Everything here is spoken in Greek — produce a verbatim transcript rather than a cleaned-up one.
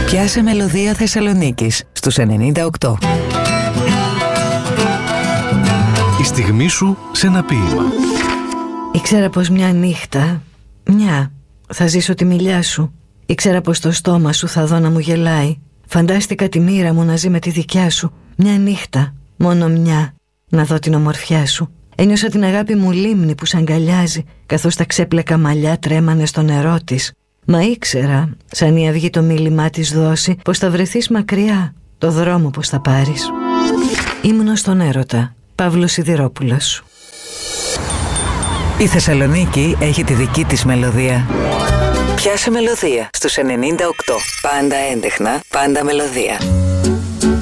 Πιάσε μελωδία Θεσσαλονίκης στους ενενήντα οκτώ. Η στιγμή σου σε ένα ποίημα. Ήξερα πως μια νύχτα, μια, θα ζήσω τη μιλιά σου. Ήξερα πως το στόμα σου θα δω να μου γελάει. Φαντάστηκα τη μοίρα μου να ζει με τη δικιά σου. Μια νύχτα, μόνο μια, να δω την ομορφιά σου. Ένιωσα την αγάπη μου λίμνη που σ' αγκαλιάζει, καθώς τα ξέπλεκα μαλλιά τρέμανε στο νερό της. Μα ήξερα, σαν η αυγή το μίλημά της δώσει, πως θα βρεθείς μακριά, το δρόμο πως θα πάρεις. Ήμουνα στον έρωτα. Παύλος Σιδηρόπουλος. Η Θεσσαλονίκη έχει τη δική της μελωδία. Πιάσε μελωδία στους ενενήντα οκτώ. Πάντα έντεχνα, πάντα μελωδία.